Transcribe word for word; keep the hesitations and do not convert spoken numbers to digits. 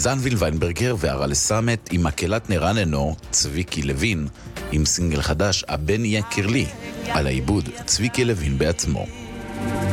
דן וילוויינברגר והרל סמט עם מקהלת נרננו צביקי לוין עם סינגל חדש הבן יקר לי, על העיבוד צביקי לוין בעצמו.